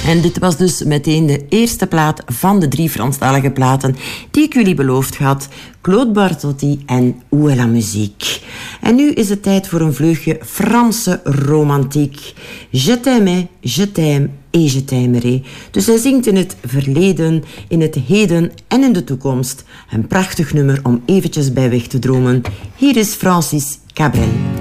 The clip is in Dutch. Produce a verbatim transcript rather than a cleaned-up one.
En dit was dus meteen de eerste plaat van de drie Franstalige platen die ik jullie beloofd had. Claude Barthotti en Où est la musique. En nu is het tijd voor een vleugje Franse romantiek. Je t'aimais, je t'aime et je t'aimerai. Dus hij zingt in het verleden, in het heden en in de toekomst. Een prachtig nummer om eventjes bij weg te dromen. Hier is Francis Cabrel.